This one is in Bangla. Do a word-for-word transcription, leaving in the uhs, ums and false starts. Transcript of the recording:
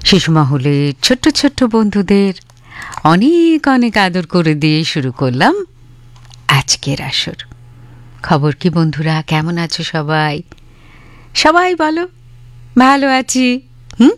শিশু মহলে ছোট্ট ছোট্ট বন্ধুদের অনেক অনেক আদর করে দিয়ে শুরু করলাম আজকের আসর। খবর কি বন্ধুরা, কেমন আছো সবাই? সবাই বলো ভালো আছি।